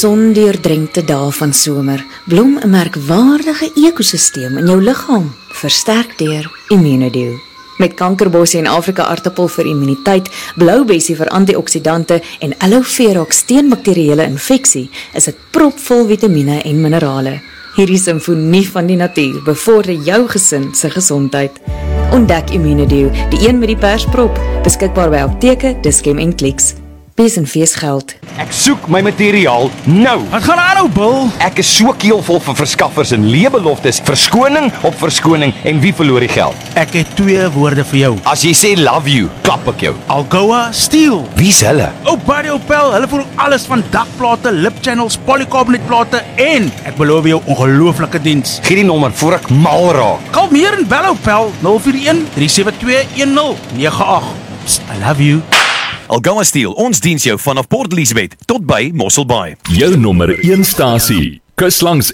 sondeurdrenkte dae van somer blom 'n merkwaardige ekosisteem in jou liggaam, versterk deur Immunodio. Met kankerbossie en Afrika aartappel vir immuniteit, bloubessie vir antioksidante en aloe vera teen bakterieële infeksie, is dit propvol vitamiene en minerale. Hierdie simfonie van die natuur bevorder jou gesin se gesondheid. Ontdek Immunodio, die een met die persprop, beskikbaar by apteke, Dischem en Clicks. Bees en fees geld. Ek soek my materiaal nou. Wat gaan aan nou, Bill? Ek is so keelvol van verskaffers en leebeloftes, verskoning op verskoning en wie verloor die geld? Ek het 2 woorde vir jou. As jy sê love you, klap ek jou. Alcoa Steel. Wie's hulle? Buddy Opel, hulle voer alles van dakplate, lip channels, polycarbonate en ek beloof jou ongelooflike diens. Gee die nommer voor ek mal raak. Kalmeer en bel Opel 041 372 1098. Psst, I love you. Alcoa Steel, ons diens jou vanaf Port Elizabeth tot by Mossel Bay. Jou nommer 1 stasie, kus langs